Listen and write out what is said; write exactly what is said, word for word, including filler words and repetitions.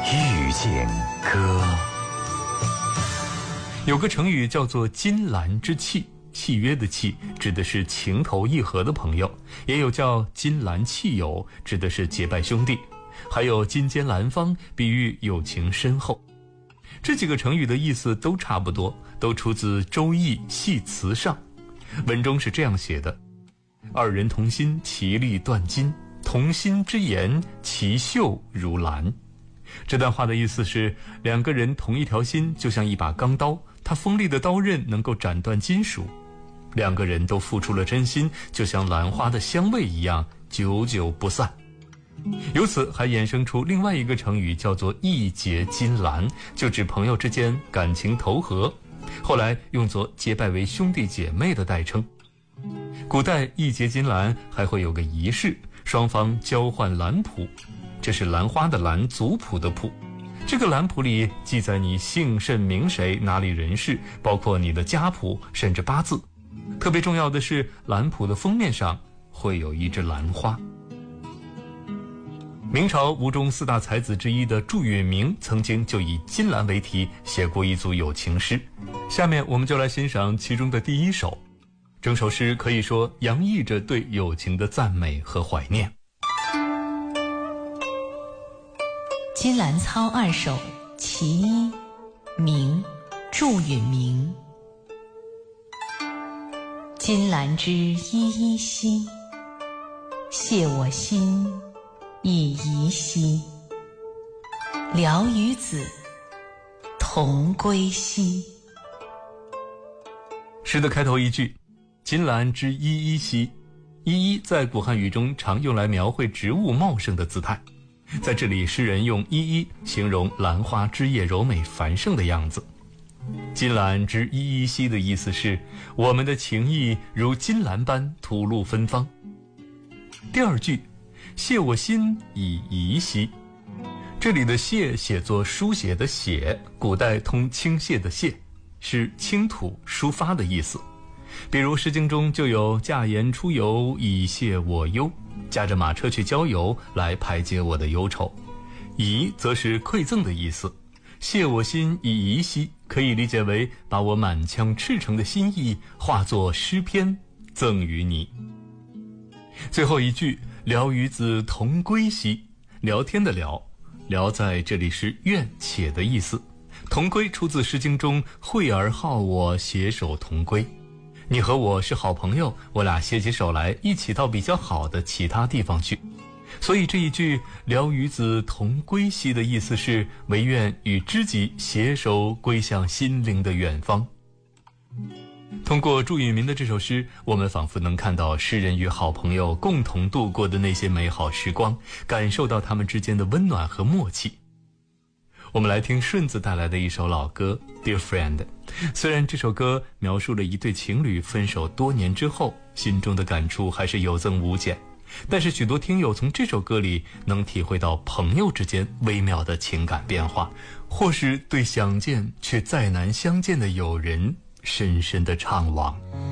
遇见歌。 有个成语叫做金兰之契，契约的契指的是情投意合的朋友，也有叫金兰契友，指的是结拜兄弟，还有金坚兰芳，比喻友情深厚。这几个成语的意思都差不多，都出自《周易·系辞上》。文中是这样写的：二人同心，其利断金，同心之言，其秀如兰。这段话的意思是，两个人同一条心，就像一把钢刀，它锋利的刀刃能够斩断金属。两个人都付出了真心，就像兰花的香味一样，久久不散。由此还衍生出另外一个成语，叫做义结金兰，就指朋友之间感情投合，后来用作结拜为兄弟姐妹的代称。古代义结金兰还会有个仪式，双方交换兰谱，这是兰花的兰，族谱的谱。这个兰谱里记载你姓甚名谁，哪里人士，包括你的家谱，甚至八字。特别重要的是，兰谱的封面上会有一只兰花。明朝吴中四大才子之一的祝允明曾经就以金兰为题写过一组友情诗，下面我们就来欣赏其中的第一首。整首诗可以说洋溢着对友情的赞美和怀念。 金兰操二首其一，明，祝允明。金兰之依依稀，谢我心亦宜兮。聊与子，同归兮。 诗的开头一句，金兰之依依稀，依依在古汉语中常用来描绘植物茂盛的姿态，在这里诗人用依依形容兰花枝叶柔美繁盛的样子。金兰之依依稀的意思是，我们的情谊如金兰般吐露芬芳。第二句，谢我心以宜兮，这里的谢写作书写的写，古代通倾泻的泻，是倾吐抒发的意思。比如诗经中就有驾言出游以谢我忧，驾着马车去郊游来排解我的忧愁。宜则是馈赠的意思，谢我心以宜兮可以理解为把我满腔赤诚的心意化作诗篇赠予你。最后一句，聊与子同归兮，聊天的聊，聊在这里是愿且的意思。同归出自诗经中惠而好我，携手同归。你和我是好朋友，我俩携起手来，一起到比较好的其他地方去。所以这一句聊与子同归兮的意思是，唯愿与知己携手归向心灵的远方。通过祝允明的这首诗，我们仿佛能看到诗人与好朋友共同度过的那些美好时光，感受到他们之间的温暖和默契。我们来听顺子带来的一首老歌 Dear Friend。 虽然这首歌描述了一对情侣分手多年之后，心中的感触还是有增无减，但是许多听友从这首歌里能体会到朋友之间微妙的情感变化，或是对想见却再难相见的友人深深的怅惘。